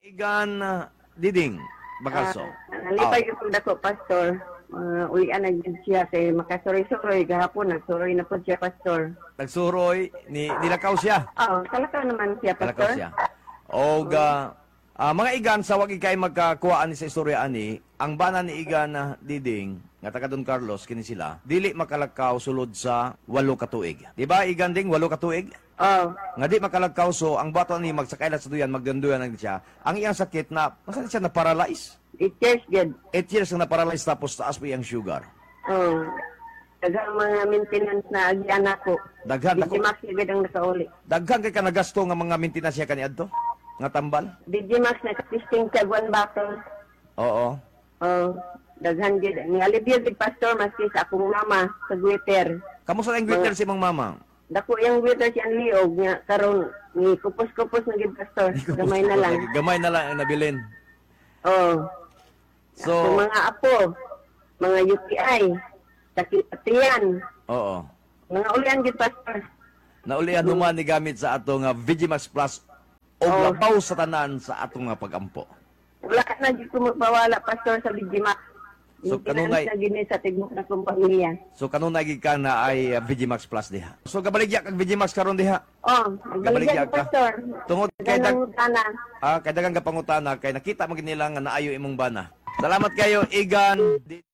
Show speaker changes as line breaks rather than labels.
Igan Diding Bakalso.
Nalipay ko dako, Pastor. Ulian na dyan siya kay makasuroy-suroy. Gahapon, nagsuroy na po siya, Pastor.
Nagsuroy, nilakaw siya.
Oo, talakaw naman siya,
Nilakaw
Pastor.
siya. O, mga igan, sa wag ikay magkakuhaan sa istorya ani, ang bana ni Igan Diding, nga taga Don Carlos, kini sila, dili makalakaw sulod sa 8 katuig. Diba, Igan Ding, 8 katuig?
Oo.
Nga di makalakaw, so ang bato ni magsakailat sa duyan, magdanduyan na siya. Ang iyang sakit na, masan siya na-paralyze?
It years good.
8 years na na-paralyze tapos taas pa iyang sugar.
Oo. Dagang mga maintenance na agyan ako.
Daghan ako.
Digimax agad ang nakauli.
Daghan kay ka nagasto nga mga maintenance siya kaniadto? Nga tambal?
Digimax na testing sa one bottle.
Oo.
Oo. Daghan gid. Ni alibyo gid, Pastor, maski sa akong mama sa Twitter.
Kamusta na yung greeter si mong mama?
Dako yung Twitter siyang liog nga karon ni kupos-kupos na gid, Pastor. Gamay na lang.
Gamay na lang ang nabilin.
Oo.
So,
Ang mga apo, mga UTI, sakit patiyan,
oo.
mga ulian gid, Pastor.
Naulian human ni gamit sa ato nga Vigimax Plus o
Oo.
labaw sa tanan sa ato nga pagampo.
Wala na gid ko magpawala, Pastor, sa Digimax.
So, kanunay-
sa gini sa tigmok na kong pamilya.
So kanunay gid ka na ay Vigimax Plus diha. So gabaligya kag Vigimax karon diha.
Oh,
Gabaligya
magbaligyan,
ka.
Pastor.
Tungod kay
Ganang tana.
kay daghang ka pangutana kay nakita man gid nila nga naayo imong bana. Salamat kayo Igan.